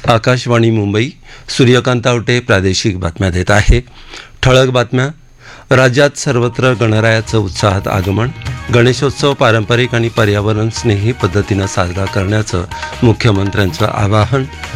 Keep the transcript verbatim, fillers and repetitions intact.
आकाशवाणी मुंबई. सूर्यकांत आवटे प्रादेशिक बातम्या देत आहे. ठळक बातम्या. राज्यात सर्वत्र गणरायाचं उत्साहात आगमन. गणेशोत्सव पारंपरिक आणि पर्यावरण स्नेही पद्धतीनं साजरा करण्याचं मुख्यमंत्र्यांचं आवाहन.